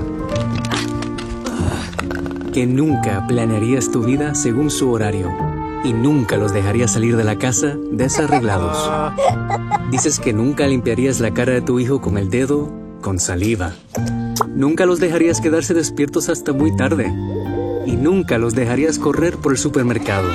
Que nunca planearías tu vida según su horario. Y nunca los dejarías salir de la casa desarreglados. Dices que nunca limpiarías la cara de tu hijo con el dedo con saliva. Nunca los dejarías quedarse despiertos hasta muy tarde. Y nunca los dejarías correr por el supermercado.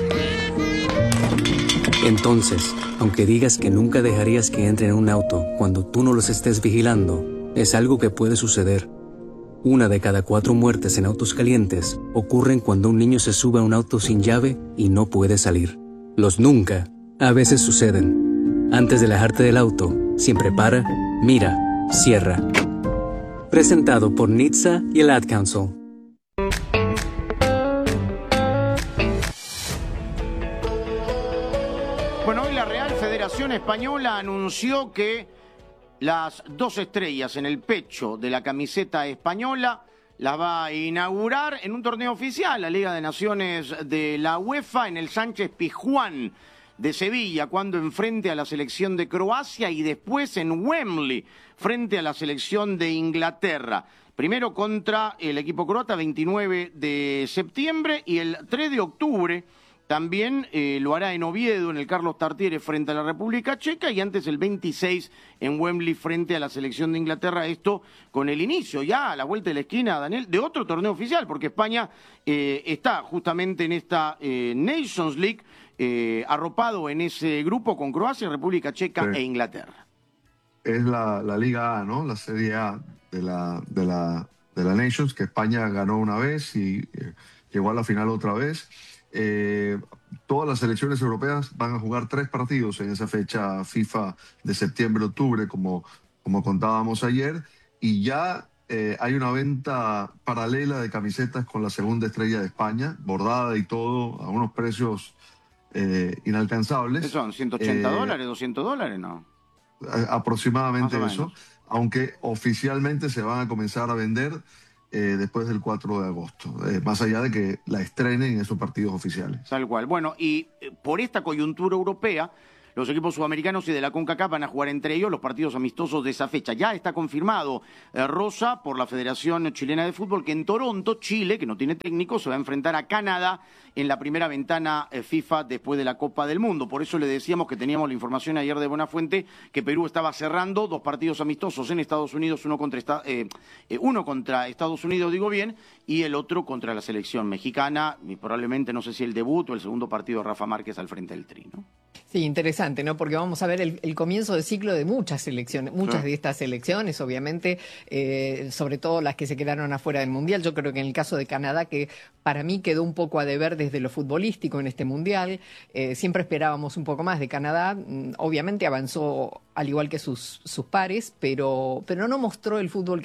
Entonces, aunque digas que nunca dejarías que entren en un auto cuando tú no los estés vigilando, es algo que puede suceder. 1 de cada 4 muertes en autos calientes ocurren cuando un niño se sube a un auto sin llave y no puede salir. Los nunca a veces suceden. Antes de alejarte del auto, siempre para, mira, cierra. Presentado por NHTSA y el Ad Council. Bueno, hoy la Real Federación Española anunció que las 2 estrellas en el pecho de la camiseta española las va a inaugurar en un torneo oficial, la Liga de Naciones de la UEFA, en el Sánchez Pizjuán de Sevilla, cuando enfrente a la selección de Croacia, y después en Wembley, frente a la selección de Inglaterra. Primero contra el equipo croata, 29 de septiembre, y el 3 de octubre también lo hará en Oviedo, en el Carlos Tartiere, frente a la República Checa, y antes el 26 en Wembley, frente a la selección de Inglaterra. Esto con el inicio, ya a la vuelta de la esquina, Daniel, de otro torneo oficial, porque España está justamente en esta Nations League, arropado en ese grupo con Croacia, República Checa e Inglaterra. Es la Liga A, ¿no? La Serie A de la Nations, que España ganó una vez y llegó a la final otra vez. Todas las selecciones europeas van a jugar 3 partidos en esa fecha FIFA de septiembre-octubre, como contábamos ayer, y ya hay una venta paralela de camisetas con la segunda estrella de España, bordada y todo, a unos precios inalcanzables. ¿Son $180, $200, no? Aproximadamente Más o eso, menos. aunque oficialmente se van a comenzar a vender después del 4 de agosto, más allá de que la estrenen en esos partidos oficiales. Tal cual. Bueno, y por esta coyuntura europea, los equipos sudamericanos y de la CONCACAF van a jugar entre ellos los partidos amistosos de esa fecha. Ya está confirmado, Rosa, por la Federación Chilena de Fútbol, que en Toronto, Chile, que no tiene técnico, se va a enfrentar a Canadá en la primera ventana FIFA después de la Copa del Mundo. Por eso le decíamos que teníamos la información ayer de Buenafuente que Perú estaba cerrando 2 partidos amistosos en Estados Unidos, uno contra Estados Unidos, digo bien, y el otro contra la selección mexicana, y probablemente, no sé si el debut o el segundo partido de Rafa Márquez al frente del Tri, ¿no? Sí, interesante, ¿no? Porque vamos a ver el comienzo de ciclo de muchas selecciones, muchas de estas selecciones, obviamente, sobre todo las que se quedaron afuera del Mundial. Yo creo que en el caso de Canadá, que para mí quedó un poco a deber desde lo futbolístico en este Mundial, siempre esperábamos un poco más de Canadá. Obviamente avanzó al igual que sus pares, pero no mostró el fútbol que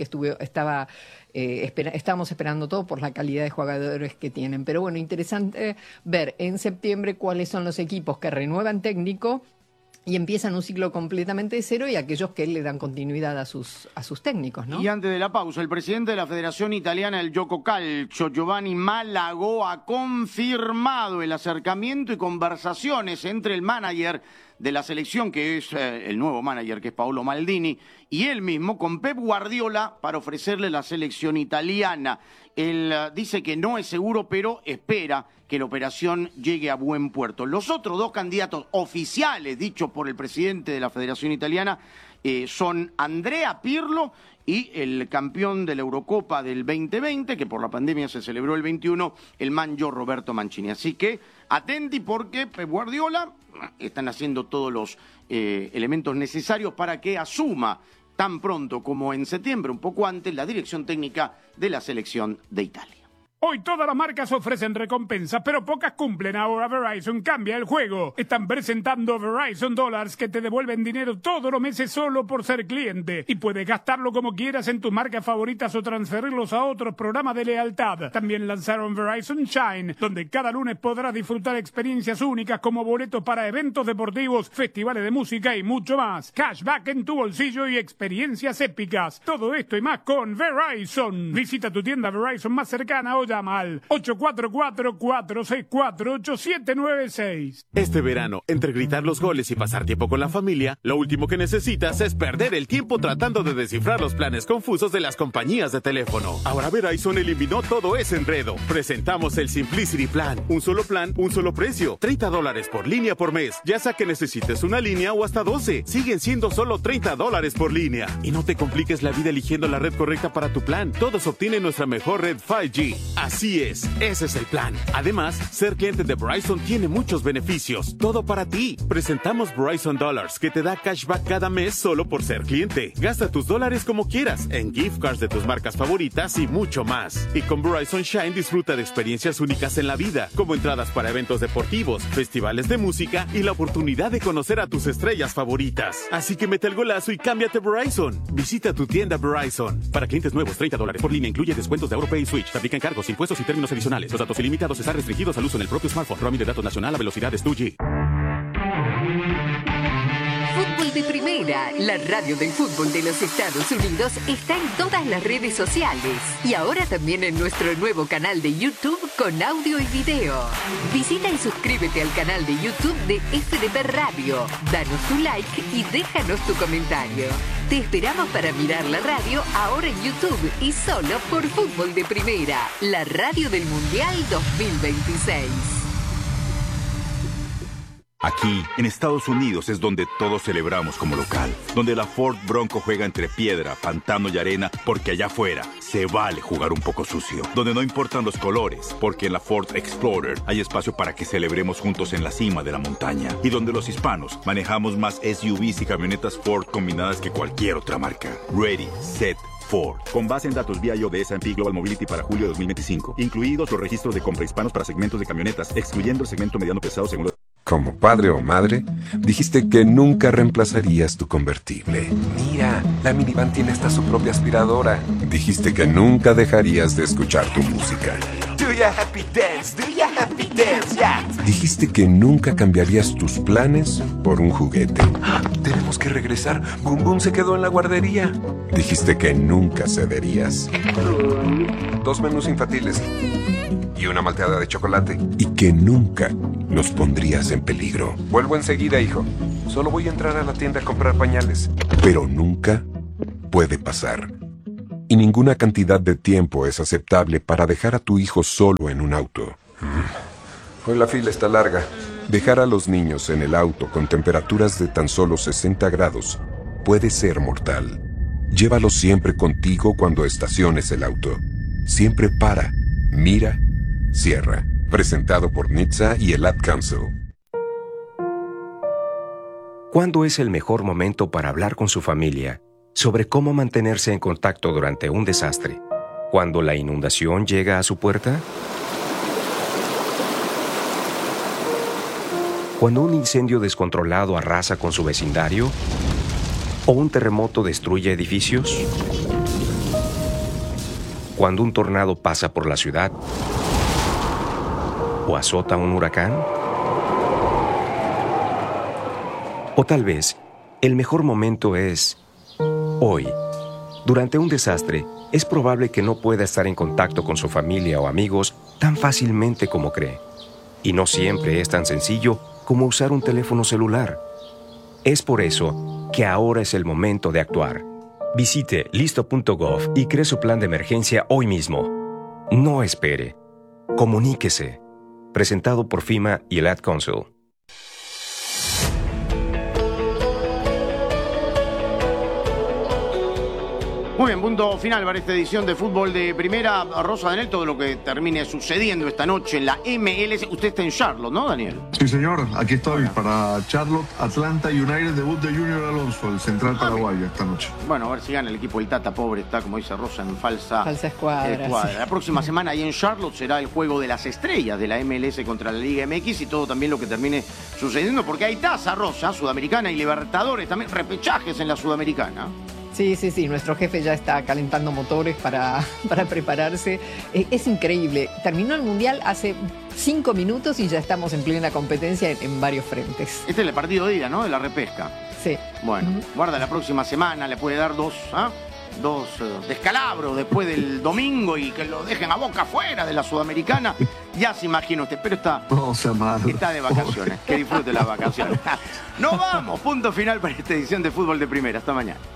estábamos esperando todo por la calidad de jugadores que tienen. Pero bueno, interesante ver en septiembre cuáles son los equipos que renuevan técnico y empiezan un ciclo completamente de cero, y aquellos que le dan continuidad a sus técnicos, ¿no? Y antes de la pausa, el presidente de la Federación Italiana del Gioco Calcio, Giovanni Malagò, ha confirmado el acercamiento y conversaciones entre el manager de la selección, que es el nuevo manager, que es Paolo Maldini, y él mismo, con Pep Guardiola, para ofrecerle la selección italiana. Él dice que no es seguro, pero espera que la operación llegue a buen puerto. Los otros 2 candidatos oficiales, dichos por el presidente de la Federación Italiana, son Andrea Pirlo y el campeón de la Eurocopa del 2020, que por la pandemia se celebró el 21, el manjo Roberto Mancini. Así que atenti, porque Pep Guardiola están haciendo todos los elementos necesarios para que asuma tan pronto como en septiembre, un poco antes, la dirección técnica de la selección de Italia. Hoy todas las marcas ofrecen recompensas, pero pocas cumplen. Ahora Verizon cambia el juego. Están presentando Verizon Dollars, que te devuelven dinero todos los meses solo por ser cliente. Y puedes gastarlo como quieras en tus marcas favoritas o transferirlos a otros programas de lealtad. También lanzaron Verizon Shine, donde cada lunes podrás disfrutar experiencias únicas como boletos para eventos deportivos, festivales de música y mucho más. Cashback en tu bolsillo y experiencias épicas. Todo esto y más con Verizon. Visita tu tienda Verizon más cercana o llama al 844-464-8796. Este verano, entre gritar los goles y pasar tiempo con la familia, lo último que necesitas es perder el tiempo tratando de descifrar los planes confusos de las compañías de teléfono. Ahora Verizon eliminó todo ese enredo. Presentamos el Simplicity Plan. Un solo plan, un solo precio. $30 por línea por mes. Ya sea que necesites una línea o hasta 12. Siguen siendo solo $30 por línea. Y no te compliques la vida eligiendo la red correcta para tu plan. Todos obtienen nuestra mejor red 5G. Así es, ese es el plan. Además, ser cliente de Verizon tiene muchos beneficios. Todo para ti. Presentamos Verizon Dollars, que te da cashback cada mes solo por ser cliente. Gasta tus dólares como quieras, en gift cards de tus marcas favoritas y mucho más. Y con Verizon Shine disfruta de experiencias únicas en la vida, como entradas para eventos deportivos, festivales de música y la oportunidad de conocer a tus estrellas favoritas. Así que mete el golazo y cámbiate a Verizon. Visita tu tienda Verizon. Para clientes nuevos, $30 por línea incluye descuentos de AutoPay y Switch. Se aplican cargos, impuestos y términos adicionales. Los datos ilimitados están restringidos al uso en el propio smartphone. Roaming de datos nacional a velocidades 2G. Fútbol de Primera, la radio del fútbol de los Estados Unidos, está en todas las redes sociales y ahora también en nuestro nuevo canal de YouTube con audio y video. Visita y suscríbete al canal de YouTube de FDP Radio, danos tu like y déjanos tu comentario. Te esperamos para mirar la radio ahora en YouTube y solo por Fútbol de Primera, la radio del Mundial 2026. Aquí, en Estados Unidos, es donde todos celebramos como local. Donde la Ford Bronco juega entre piedra, pantano y arena, porque allá afuera se vale jugar un poco sucio. Donde no importan los colores, porque en la Ford Explorer hay espacio para que celebremos juntos en la cima de la montaña. Y donde los hispanos manejamos más SUVs y camionetas Ford combinadas que cualquier otra marca. Ready, set, Ford. Con base en datos BIO de S&P Global Mobility para julio de 2025. Incluidos los registros de compra hispanos para segmentos de camionetas, excluyendo el segmento mediano pesado según los... Como padre o madre, dijiste que nunca reemplazarías tu convertible. Mira, La minivan tiene hasta su propia aspiradora. Dijiste que nunca dejarías de escuchar tu música. Do your happy dance, yeah. Dijiste que nunca cambiarías tus planes por un juguete. Tenemos que regresar. Boom Boom se quedó en la guardería. Dijiste que nunca cederías. 2 menús infantiles y una malteada de chocolate. Y que nunca nos pondrías en peligro. Vuelvo enseguida, hijo. Solo voy a entrar a la tienda a comprar pañales. Pero nunca puede pasar. Y ninguna cantidad de tiempo es aceptable para dejar a tu hijo solo en un auto. Hoy la fila está larga. Dejar a los niños en el auto con temperaturas de tan solo 60 grados puede ser mortal. Llévalos siempre contigo cuando estaciones el auto. Siempre para, mira, cierra. Presentado por NHTSA y el Ad Council. ¿Cuándo es el mejor momento para hablar con su familia sobre cómo mantenerse en contacto durante un desastre? ¿Cuando la inundación llega a su puerta? ¿Cuando un incendio descontrolado arrasa con su vecindario? ¿O un terremoto destruye edificios? ¿Cuando un tornado pasa por la ciudad? ¿O azota un huracán? O tal vez, el mejor momento es hoy. Durante un desastre, es probable que no pueda estar en contacto con su familia o amigos tan fácilmente como cree. Y no siempre es tan sencillo como usar un teléfono celular. Es por eso que ahora es el momento de actuar. Visite listo.gov y cree su plan de emergencia hoy mismo. No espere. Comuníquese. Presentado por FEMA y el Ad Council. Muy bien, punto final para esta edición de Fútbol de Primera. Rosa, Daniel, todo lo que termine sucediendo esta noche en la MLS. Usted está en Charlotte, ¿no, Daniel? Sí, señor. Aquí estoy para Charlotte, Atlanta United, debut de Junior Alonso, el central paraguayo, esta noche. Bueno, a ver si gana el equipo del Tata. Pobre está, como dice Rosa, en falsa escuadra. Sí. La próxima semana ahí en Charlotte será el juego de las estrellas de la MLS contra la Liga MX y todo también lo que termine sucediendo, porque hay tasa, Rosa, Sudamericana y Libertadores, también repechajes en la Sudamericana. Sí, nuestro jefe ya está calentando motores para prepararse. Es increíble. Terminó el Mundial hace 5 minutos y ya estamos en plena competencia en varios frentes. Este es el partido de ida, ¿no? De la repesca. Sí. Bueno, guarda la próxima semana, le puede dar dos descalabros después del domingo y que lo dejen a boca afuera de la Sudamericana. Ya se imagina usted, pero está de vacaciones. Que disfrute las vacaciones. Nos vamos, punto final para esta edición de Fútbol de Primera. Hasta mañana.